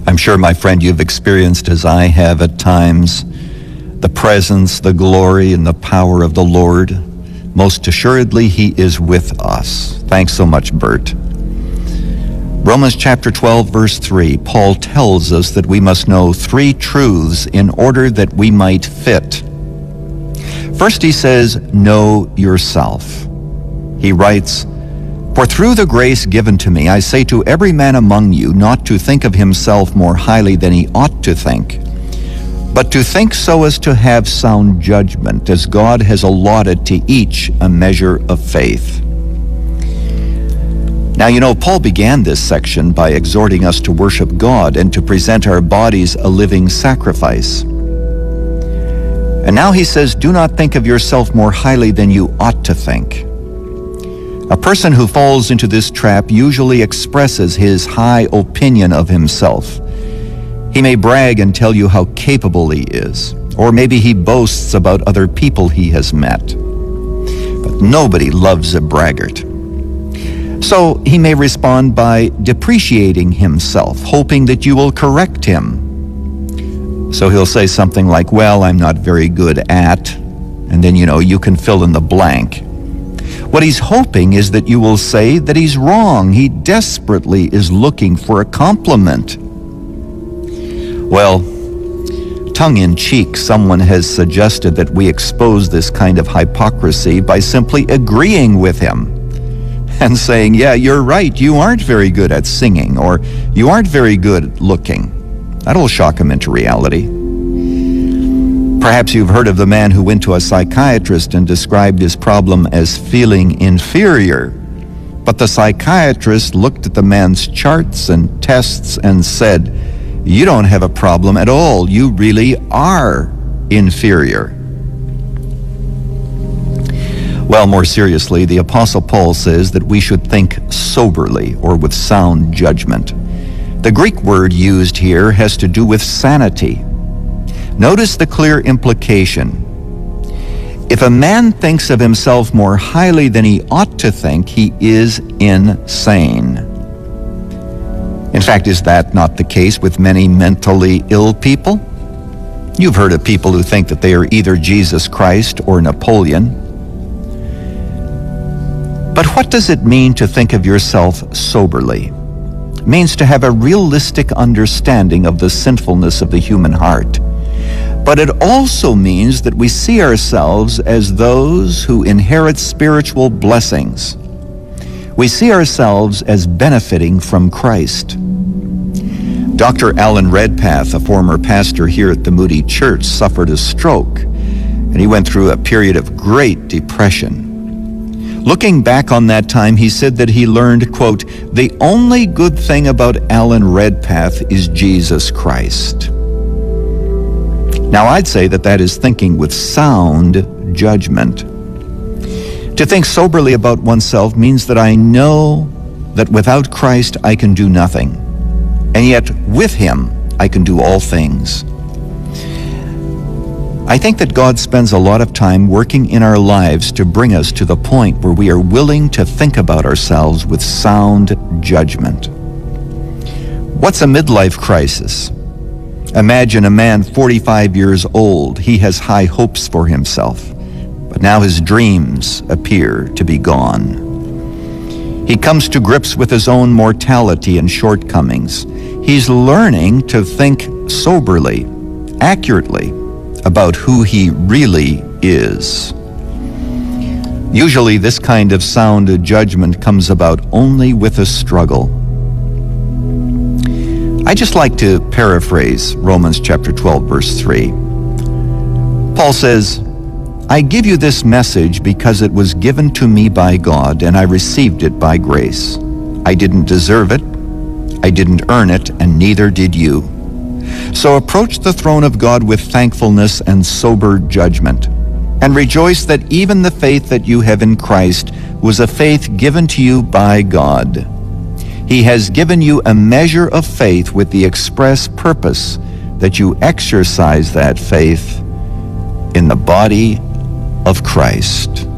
I'm sure, my friend, you've experienced, as I have at times, the presence, the glory, and the power of the Lord. Most assuredly, He is with us. Thanks so much, Bert. Romans chapter 12, verse 3, Paul tells us that we must know three truths in order that we might fit. First, he says, know yourself. He writes, for through the grace given to me, I say to every man among you not to think of himself more highly than he ought to think, but to think so as to have sound judgment, as God has allotted to each a measure of faith. Now, you know, Paul began this section by exhorting us to worship God and to present our bodies a living sacrifice. And now he says, do not think of yourself more highly than you ought to think. A person who falls into this trap usually expresses his high opinion of himself. He may brag and tell you how capable he is, or maybe he boasts about other people he has met. But nobody loves a braggart. So he may respond by depreciating himself, hoping that you will correct him. So he'll say something like, well, I'm not very good at, and then, you can fill in the blank. What he's hoping is that you will say that he's wrong. He desperately is looking for a compliment. Well, tongue-in-cheek, someone has suggested that we expose this kind of hypocrisy by simply agreeing with him and saying, yeah, you're right, you aren't very good at singing, or you aren't very good at looking. That'll shock him into reality. Perhaps you've heard of the man who went to a psychiatrist and described his problem as feeling inferior. But the psychiatrist looked at the man's charts and tests and said, you don't have a problem at all. You really are inferior. Well, more seriously, the Apostle Paul says that we should think soberly or with sound judgment. The Greek word used here has to do with sanity. Notice the clear implication. If a man thinks of himself more highly than he ought to think, he is insane. In fact, is that not the case with many mentally ill people? You've heard of people who think that they are either Jesus Christ or Napoleon. But what does it mean to think of yourself soberly? It means to have a realistic understanding of the sinfulness of the human heart. But it also means that we see ourselves as those who inherit spiritual blessings. We see ourselves as benefiting from Christ. Dr. Alan Redpath, a former pastor here at the Moody Church, suffered a stroke, and he went through a period of great depression. Looking back on that time, he said that he learned, quote, the only good thing about Alan Redpath is Jesus Christ. Now, I'd say that is thinking with sound judgment. To think soberly about oneself means that I know that without Christ I can do nothing, and yet with Him I can do all things. I think that God spends a lot of time working in our lives to bring us to the point where we are willing to think about ourselves with sound judgment. What's a midlife crisis? Imagine a man 45 years old. He has high hopes for himself, but now his dreams appear to be gone. He comes to grips with his own mortality and shortcomings. He's learning to think soberly, accurately, about who he really is. Usually this kind of sound judgment comes about only with a struggle. I just like to paraphrase Romans chapter 12, verse 3. Paul says, I give you this message because it was given to me by God, and I received it by grace. I didn't deserve it, I didn't earn it, and neither did you. So approach the throne of God with thankfulness and sober judgment, and rejoice that even the faith that you have in Christ was a faith given to you by God. He has given you a measure of faith with the express purpose that you exercise that faith in the body of Christ.